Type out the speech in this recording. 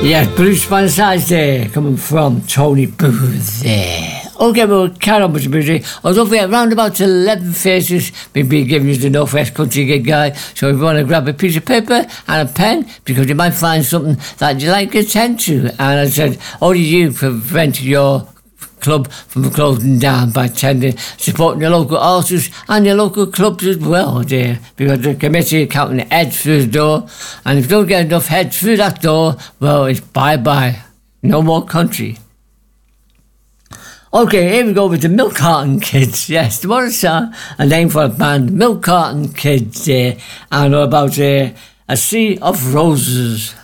Yes, Bruce Bansides there, coming from Tony Booth there. Okay, we'll carry on with the music. Although we have round about 11 faces, we'll be giving you the North West Country Gig Guide. So if you want to grab a piece of paper and a pen, because you might find something that you like to attend to. And I said, only you prevent your club from closing down by supporting your local artists and your local clubs as well there, because the committee are counting the heads through the door, and if you don't get enough heads through that door, well, it's bye-bye, no more country. Okay, here we go with the Milk Carton Kids. Yes, what is a name for a band, Milk Carton Kids there, and about A Sea of Roses.